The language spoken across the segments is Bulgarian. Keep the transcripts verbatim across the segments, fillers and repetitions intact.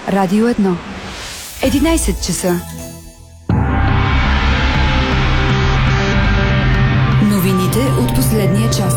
Радио едно. единайсет часа. Новините от последния час.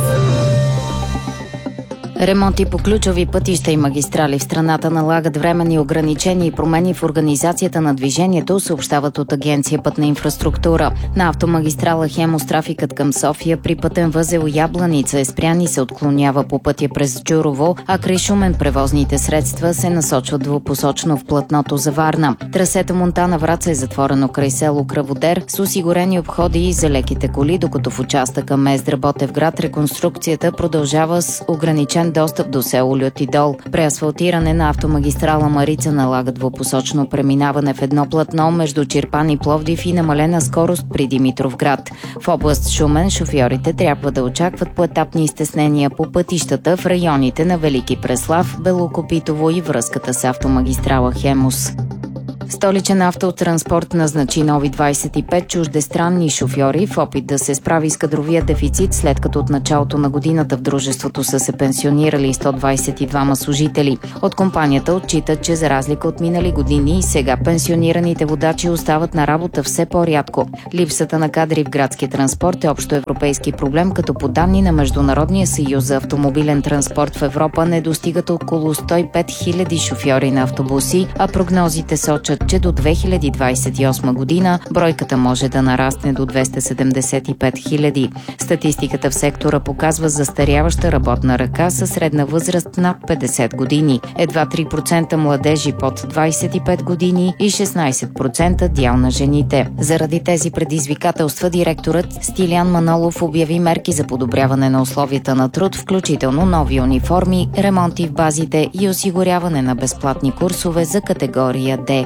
Ремонти по ключови пътища и магистрали в страната налагат временни ограничения и промени в организацията на движението, съобщават от Агенция Пътна инфраструктура. На автомагистрала Хемус трафикът към София при пътен възел Ябланица е спрян и се отклонява по пътя през Джурово, а край Шумен превозните средства се насочват двупосочно в платното за Варна. Трасето Монтана-Враца е затворено край село Кръводер с осигурени обходи и за леките коли, докато в участъка Мездра-Ботевград реконструкцията продължава с ограничен достъп до село Лютидол. Преасфалтиране на автомагистрала Марица налага двупосочно преминаване в едно платно между Чирпан и Пловдив и намалена скорост при Димитровград. В област Шумен шофьорите трябва да очакват поетапни изтеснения по пътищата в районите на Велики Преслав, Белокопитово и връзката с автомагистрала Хемус. Столичен автотранспорт назначи нови двайсет и пет чуждестранни шофьори в опит да се справи с кадровия дефицит, след като от началото на годината в дружеството са се пенсионирали сто двайсет и двама служители. От компанията отчитат, че за разлика от минали години, сега пенсионираните водачи остават на работа все по-рядко. Липсата на кадри в градския транспорт е общоевропейски проблем, като по данни на Международния съюз за автомобилен транспорт в Европа не достигат около сто и пет хиляди шофьори на автобуси, а прогнозите сочат, че до две хиляди двайсет и осма година бройката може да нарасне до двеста седемдесет и пет хиляди. Статистиката в сектора показва застаряваща работна ръка със средна възраст над петдесет години. Едва три процента младежи под двайсет и пет години и шестнайсет процента дял на жените. Заради тези предизвикателства директорът Стилян Манолов обяви мерки за подобряване на условията на труд, включително нови униформи, ремонти в базите и осигуряване на безплатни курсове за категория Д.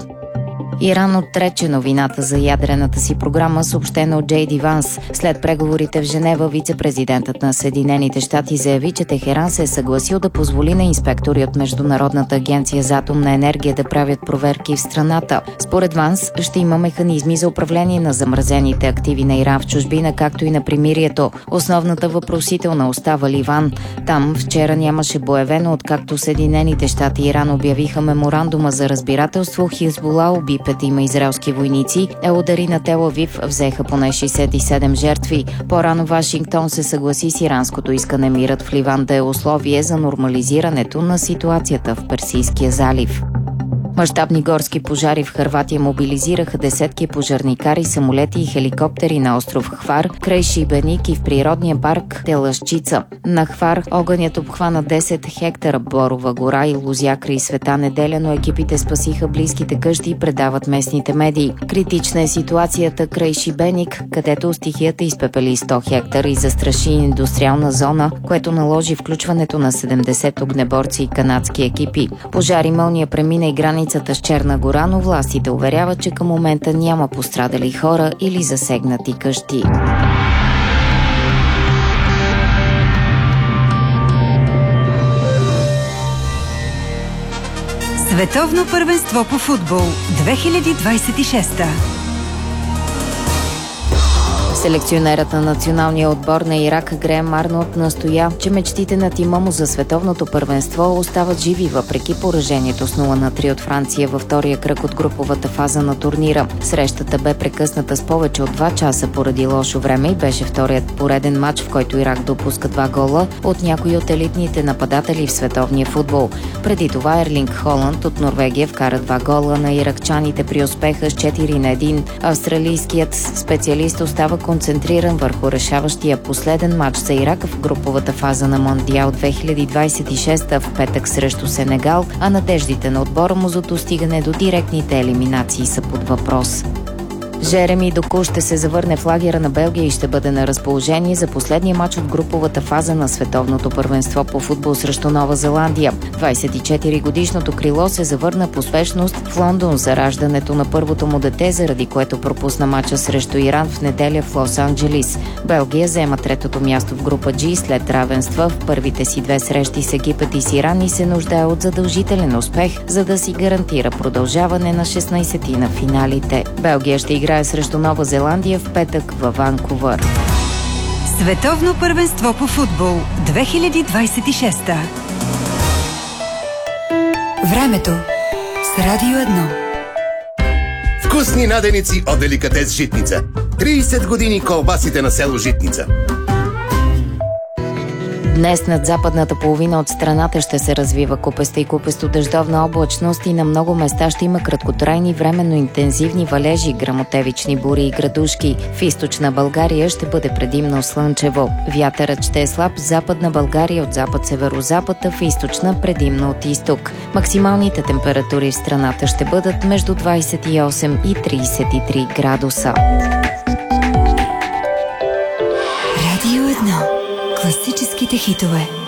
Иран отрече новината за ядрената си програма, съобщена от Джей Ди Ванс. След преговорите в Женева, вице-президентът на Съединените щати заяви, че Техеран се е съгласил да позволи на инспектори от Международната агенция за атомна енергия да правят проверки в страната. Според Ванс ще има механизми за управление на замразените активи на Иран в чужбина, както и на примирието. Основната въпросителна остава Ливан. Там вчера нямаше боевено, откакто Съединените щати и Иран обявиха меморандума за разбирателство. Хизбула уби петима израелски войници, а удари на Тел Авив взеха поне шейсет и седем жертви. По-рано Вашингтон се съгласи с иранското искане мирът в Ливан да е условие за нормализирането на ситуацията в Персийския залив. Мащабни горски пожари в Хърватия мобилизираха десетки пожарникари, самолети и хеликоптери на остров Хвар, край Шибеник и в природния парк Телъшчица. На Хвар огънят обхвана десет хектара борова гора и лузя край Света неделя, но екипите спасиха близките къщи и предават местните медии. Критична е ситуацията край Шибеник, където стихията изпепели сто хектара и застраши индустриална зона, което наложи включването на седемдесет огнеборци и канадски екипи. Пожари мълния премина и границата с Черна гора, но властите уверяват, че към момента няма пострадали хора или засегнати къщи. Световно първенство по футбол две хиляди двайсет и шеста. Селекционерът на националния отбор на Ирак Греъм Арнолд настоя, че мечтите на тима му за световното първенство остават живи въпреки поражението с нула на три от Франция във втория кръг от груповата фаза на турнира. Срещата бе прекъсната с повече от два часа поради лошо време и беше вторият пореден матч, в който Ирак допуска два гола от някои от елитните нападатели в световния футбол. Преди това Ерлинг Холанд от Норвегия вкара два гола на иракчаните при успеха с четири на един. Австралийският специалист остава концентриран върху решаващия последен матч за Ирак в груповата фаза на Мондиал две хиляди двайсет и шеста в петък срещу Сенегал, а надеждите на отбора му за достигане до директните елиминации са под въпрос. Жереми Доку ще се завърне в лагера на Белгия и ще бъде на разположение за последния матч от груповата фаза на световното първенство по футбол срещу Нова Зеландия. двайсет и четири годишното крило се завърна по спешност в Лондон за раждането на първото му дете, заради което пропусна матча срещу Иран в неделя в Лос-Анджелис. Белгия заема третото място в група G след равенства в първите си две срещи с Египет и с Иран и се нуждае от задължителен успех, за да си гарантира продължаване на шестнайсети на финалите. Белгия ще играе срещу Нова Зеландия в петък във Ванкувър. Световно първенство по футбол две хиляди двайсет и шеста. Времето С Радио едно. Вкусни наденици от Деликатес Житница. трийсет години колбасите на село Житница. Днес над западната половина от страната ще се развива купеста и купесто дъждовна облачност и на много места ще има краткотрайни временно интензивни валежи, гръмотевични бури и градушки. В източна България ще бъде предимно слънчево. Вятърът ще е слаб в западна България от запад-северозапад, а в източна предимно от изток. Максималните температури в страната ще бъдат между двайсет и осем и трийсет и три градуса. Радио едно. Класическите хитове.